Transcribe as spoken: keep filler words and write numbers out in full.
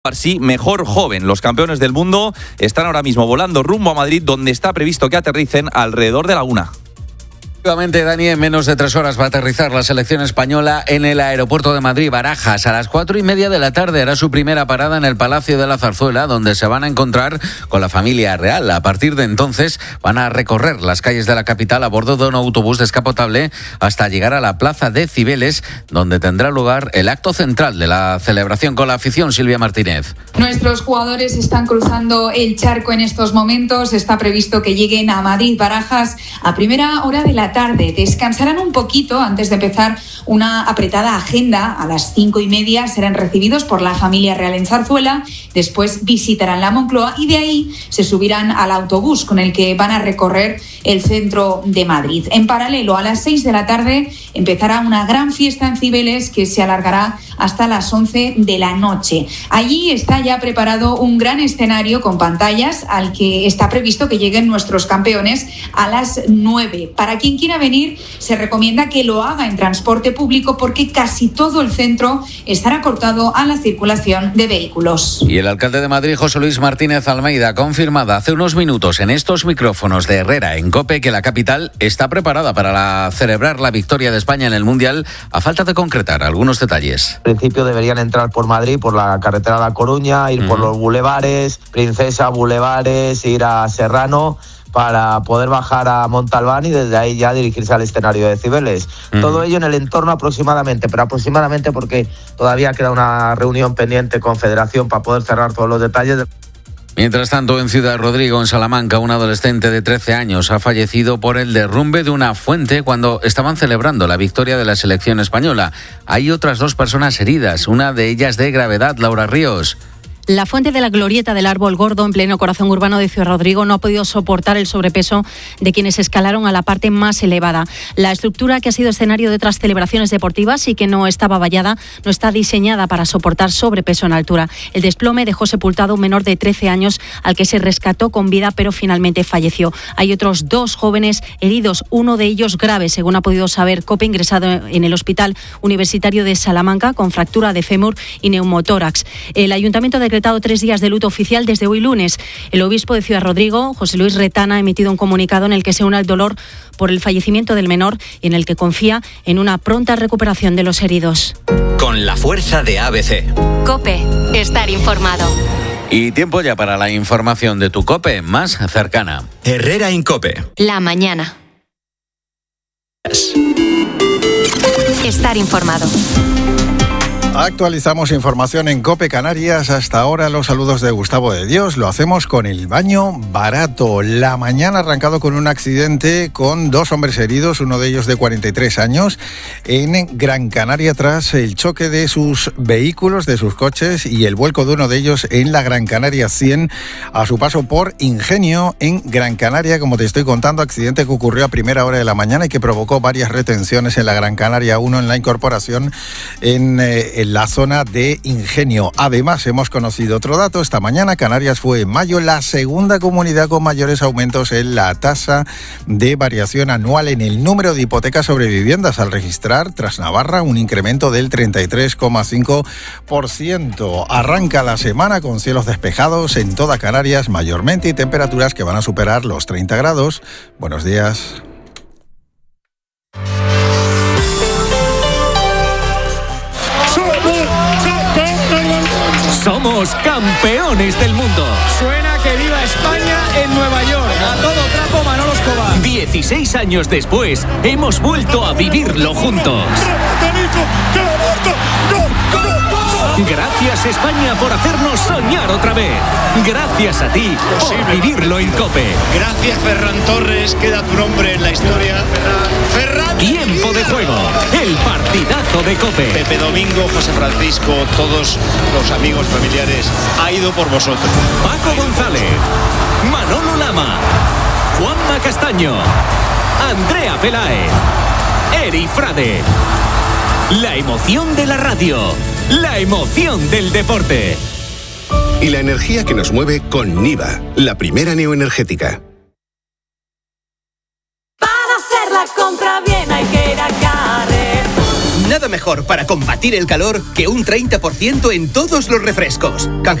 Así, mejor joven. Los campeones del mundo están ahora mismo volando rumbo a Madrid, donde está previsto que aterricen alrededor de la una. Efectivamente, Dani, en menos de tres horas va a aterrizar la selección española en el aeropuerto de Madrid-Barajas. A las cuatro y media de la tarde hará su primera parada en el Palacio de la Zarzuela, donde se van a encontrar con la familia real. A partir de entonces van a recorrer las calles de la capital a bordo de un autobús descapotable hasta llegar a la Plaza de Cibeles, donde tendrá lugar el acto central de la celebración con la afición. Silvia Martínez. Nuestros jugadores están cruzando el charco en estos momentos. Está previsto que lleguen a Madrid-Barajas a primera hora de la tarde. Descansarán un poquito antes de empezar una apretada agenda. A las cinco y media serán recibidos por la familia real en Zarzuela. Después visitarán la Moncloa y de ahí se subirán al autobús con el que van a recorrer el centro de Madrid. En paralelo, a las seis de la tarde empezará una gran fiesta en Cibeles que se alargará hasta las once de la noche. Allí está ya preparado un gran escenario con pantallas al que está previsto que lleguen nuestros campeones a las nueve. Para quien quiera venir, se recomienda que lo haga en transporte público porque casi todo el centro estará cortado a la circulación de vehículos. Y el alcalde de Madrid, José Luis Martínez Almeida, ha confirmado hace unos minutos en estos micrófonos de Herrera en COPE que la capital está preparada para la, celebrar la victoria de España en el Mundial, a falta de concretar algunos detalles. En principio deberían entrar por Madrid, por la carretera de La Coruña, ir uh-huh. por los bulevares, Princesa, bulevares, ir a Serrano, para poder bajar a Montalbán y desde ahí ya dirigirse al escenario de Cibeles. Uh-huh. Todo ello en el entorno aproximadamente, pero aproximadamente porque todavía queda una reunión pendiente con Federación para poder cerrar todos los detalles. Mientras tanto, en Ciudad Rodrigo, en Salamanca, un adolescente de trece años ha fallecido por el derrumbe de una fuente cuando estaban celebrando la victoria de la selección española. Hay otras dos personas heridas, una de ellas de gravedad. Laura Ríos. La fuente de la glorieta del Árbol Gordo, en pleno corazón urbano de Ciudad Rodrigo, no ha podido soportar el sobrepeso de quienes escalaron a la parte más elevada. La estructura, que ha sido escenario de otras celebraciones deportivas y que no estaba vallada, no está diseñada para soportar sobrepeso en altura. El desplome dejó sepultado a un menor de trece años al que se rescató con vida, pero finalmente falleció. Hay otros dos jóvenes heridos, uno de ellos grave, según ha podido saber COPE, ingresado en el Hospital Universitario de Salamanca con fractura de fémur y neumotórax. El Ayuntamiento de decretado tres días de luto oficial desde hoy lunes. El obispo de Ciudad Rodrigo, José Luis Retana, ha emitido un comunicado en el que se une el dolor por el fallecimiento del menor y en el que confía en una pronta recuperación de los heridos. Con la fuerza de A B C. COPE. Estar informado. Y tiempo ya para la información de tu COPE más cercana. Herrera en COPE. La mañana. Estar informado. Actualizamos información en COPE Canarias. Hasta ahora los saludos de Gustavo de Dios. Lo hacemos con el baño barato. La mañana ha arrancado con un accidente con dos hombres heridos, uno de ellos de cuarenta y tres años, en Gran Canaria tras el choque de sus vehículos, de sus coches y el vuelco de uno de ellos en la Gran Canaria cien a su paso por Ingenio en Gran Canaria. Como te estoy contando, accidente que ocurrió a primera hora de la mañana y que provocó varias retenciones en la Gran Canaria uno en la incorporación en eh, en la zona de Ingenio. Además, hemos conocido otro dato. Esta mañana Canarias fue en mayo la segunda comunidad con mayores aumentos en la tasa de variación anual en el número de hipotecas sobre viviendas, al registrar, tras Navarra, un incremento del treinta y tres coma cinco por ciento. Arranca la semana con cielos despejados en toda Canarias mayormente y temperaturas que van a superar los treinta grados. Buenos días. Somos campeones del mundo. Suena que viva España en Nueva York. A todo trapo, Manolo Escobar. dieciséis años después, hemos vuelto a vivirlo juntos. Gracias, España, por hacernos soñar otra vez. Gracias a ti por vivirlo en COPE. Gracias, Ferran Torres. Queda tu nombre en la historia. Ferran. Ferran. Tiempo de juego. El partidazo de COPE. Pepe Domingo, José Francisco, todos los amigos familiares, ha ido por vosotros. Paco González, Manolo Lama, Juanma Castaño, Andrea Peláez, Eri Frade. La emoción de la radio. La emoción del deporte. Y la energía que nos mueve con Niva, la primera neoenergética. Para hacer la compra bien hay que ir a Carrefour. Nada mejor para combatir el calor que un treinta por ciento en todos los refrescos. Canjea